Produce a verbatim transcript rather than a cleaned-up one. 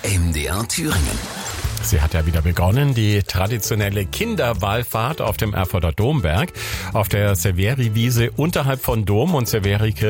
M D R Thüringen. Sie hat ja wieder begonnen, die traditionelle Kinderwallfahrt auf dem Erfurter Domberg, auf der Severi-Wiese unterhalb von Dom und Severi